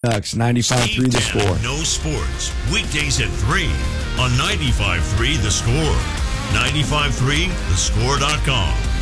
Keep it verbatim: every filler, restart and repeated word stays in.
Ducks, ninety-five three The Score. No Sports, weekdays at three on ninety-five three The Score. ninety-five three the score dot com.